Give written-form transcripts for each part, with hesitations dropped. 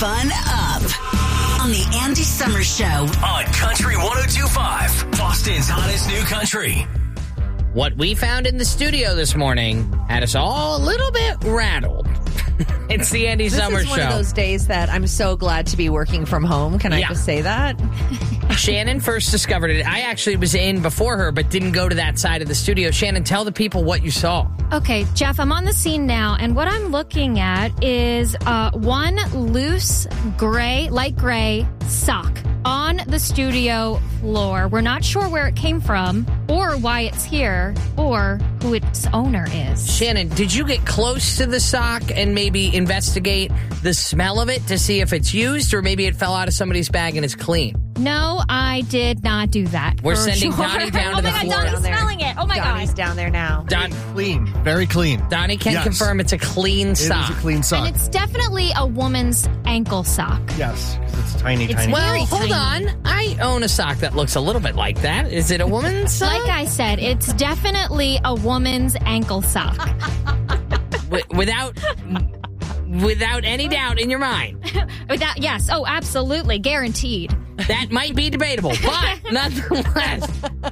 Fun up on the Andy Summers Show on Country 102.5, Boston's hottest new country. What we found in the studio this morning had us all a little bit rattled. It's the Andy Summers Show. This is one of those days that I'm so glad to be working from home. Can I just say that? Shannon first discovered it. I actually was in before her, but didn't go to that side of the studio. Shannon, tell the people what you saw. Okay, Jeff, I'm on the scene now, and what I'm looking at is one loose light gray sock on the studio floor. We're not sure where it came from or why it's here or who its owner is. Shannon, did you get close to the sock and maybe investigate the smell of it to see if it's used, or maybe it fell out of somebody's bag and is clean? No, I did not do that. We're sending Donnie down to the floor. Donnie's smelling it. Oh, my God. Donnie's down there now. Clean. Very clean. Donnie can confirm it's a clean sock. It is a clean sock. And it's definitely a woman's ankle sock. Yes, because it's tiny. Well, hold tiny. on. I own a sock that looks a little bit like that. Is it a woman's sock? Like I said, it's definitely a woman's ankle sock. Without any doubt in your mind. Yes. Oh, absolutely. Guaranteed. That might be debatable, but nonetheless.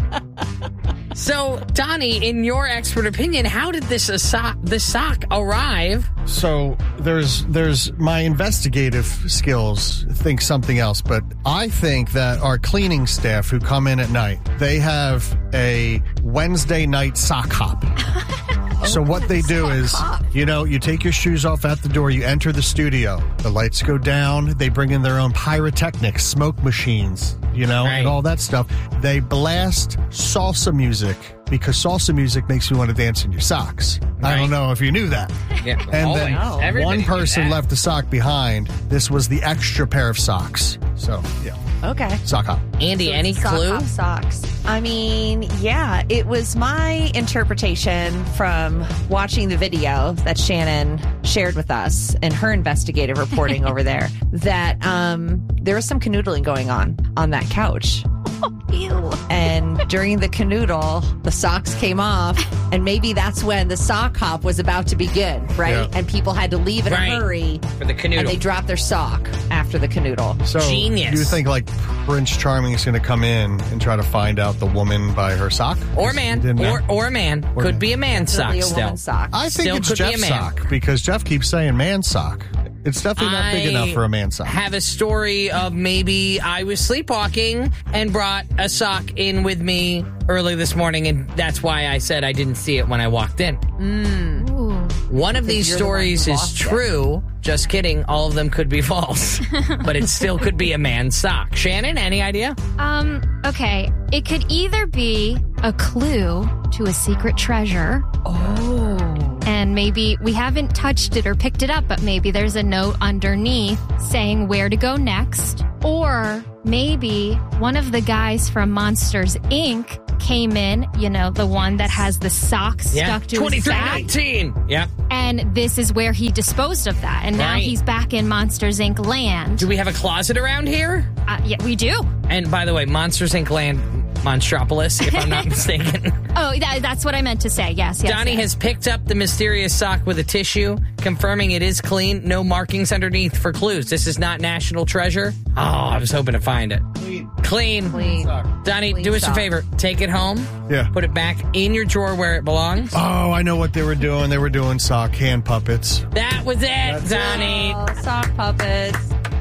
So, Donnie, in your expert opinion, how did this sock arrive? So there's my investigative skills think something else, but I think that our cleaning staff who come in at night, they have a Wednesday night sock hop. So what they do is, you take your shoes off at the door, you enter the studio, the lights go down, they bring in their own pyrotechnics, smoke machines, and all that stuff. They blast salsa music because salsa music makes you want to dance in your socks. Right. I don't know if you knew that. Yeah, and then one person left the sock behind. This was the extra pair of socks. So, yeah. Okay. Sock hop. Andy, so any clue? Socks. I mean, yeah, it was my interpretation from watching the video that Shannon shared with us and her investigative reporting over there that there was some canoodling going on that couch. Ew. And during the canoodle, the socks came off, and maybe that's when the sock hop was about to begin, right? Yeah. And people had to leave in a hurry for the canoodle, and they dropped their sock after the canoodle. So genius. You think like Prince Charming is going to come in and try to find out the woman by her sock, or man, or a man? Could be a man's sock still. Sock. I think it's Jeff's sock because Jeff keeps saying man sock. It's definitely not big enough for a man's sock. I have a story of maybe I was sleepwalking and brought a sock in with me early this morning, and that's why I said I didn't see it when I walked in. One of these stories is true. Just kidding. All of them could be false. But it still could be a man's sock. Shannon, any idea? Okay. It could either be a clue to a secret treasure. Oh. And maybe we haven't touched it or picked it up, but maybe there's a note underneath saying where to go next. Or maybe one of the guys from Monsters, Inc. came in, the one that has the sock stuck to his back. 2319. Yeah. And this is where he disposed of that. And now he's back in Monsters, Inc. land. Do we have a closet around here? Yeah, we do. And by the way, Monsters, Inc. land, Monstropolis, if I'm not mistaken. Oh, that's what I meant to say. Yes. Donnie has picked up the mysterious sock with a tissue, confirming it is clean. No markings underneath for clues. This is not National Treasure. Oh, I was hoping to find it. Clean. Donnie, do us a favor. Take it home. Yeah. Put it back in your drawer where it belongs. Oh, I know what they were doing. They were doing sock hand puppets. That was it, Donnie. Oh, sock puppets.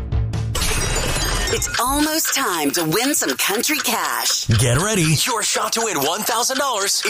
It's almost time to win some country cash. Get ready. Your shot to win $1,000